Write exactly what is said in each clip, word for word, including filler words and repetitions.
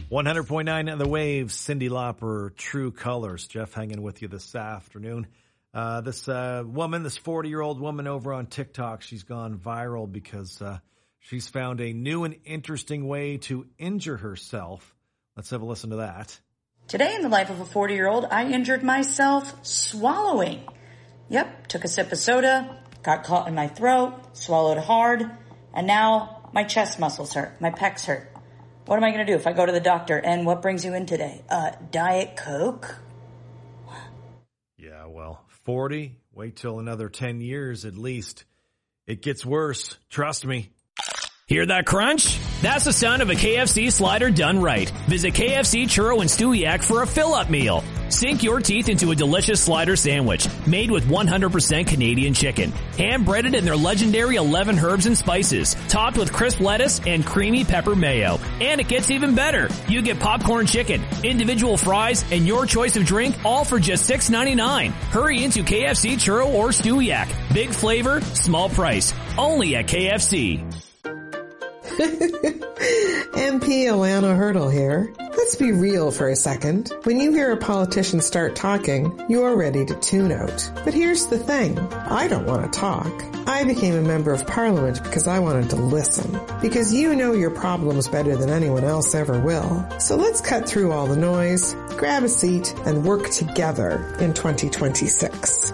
one hundred point nine The Wave, Cyndi Lauper, True Colors. Jeff hanging with you this afternoon. Uh, this uh, woman, this forty-year-old woman over on TikTok, she's gone viral because uh, she's found a new and interesting way to injure herself. Let's have a listen to that. Today in the life of a forty-year-old, I injured myself swallowing. Yep, took a sip of soda, got caught in my throat, swallowed hard, and now my chest muscles hurt, my pecs hurt. What am I going to do if I go to the doctor? And what brings you in today? Uh, Diet Coke? Yeah, well, forty, wait till another ten years at least. It gets worse, trust me. Hear that crunch? That's the sound of a K F C slider done right. Visit K F C Churro and Stewiacke for a fill-up meal. Sink your teeth into a delicious slider sandwich made with one hundred percent Canadian chicken. Hand-breaded in their legendary eleven herbs and spices, topped with crisp lettuce and creamy pepper mayo. And it gets even better. You get popcorn chicken, individual fries, and your choice of drink, all for just six ninety-nine. Hurry into K F C Churro or Stewiacke. Big flavor, small price. Only at K F C. M P Alana Hurdle here. Let's be real for a second. When you hear a politician start talking, you're ready to tune out. But here's the thing. I don't want to talk. I became a member of parliament because I wanted to listen. Because you know your problems better than anyone else ever will. So let's cut through all the noise, grab a seat, and work together in twenty twenty-six.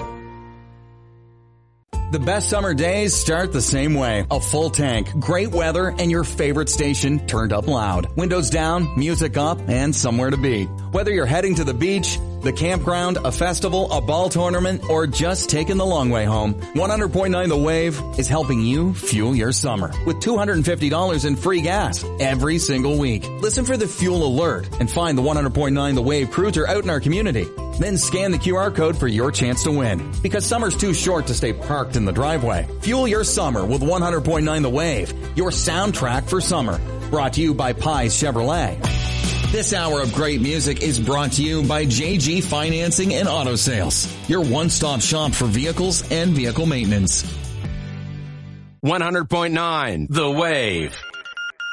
The best summer days start the same way. A full tank, great weather, and your favorite station turned up loud. Windows down, music up, and somewhere to be. Whether you're heading to the beach, the campground, a festival, a ball tournament, or just taking the long way home, one hundred point nine The Wave is helping you fuel your summer with two hundred fifty dollars in free gas every single week. Listen for the fuel alert and find the one hundred point nine The Wave cruiser out in our community. Then scan the Q R code for your chance to win. Because summer's too short to stay parked in the driveway. Fuel your summer with one hundred point nine The Wave, your soundtrack for summer. Brought to you by Pies Chevrolet. This hour of great music is brought to you by J G Financing and Auto Sales, your one-stop shop for vehicles and vehicle maintenance. one hundred point nine The Wave.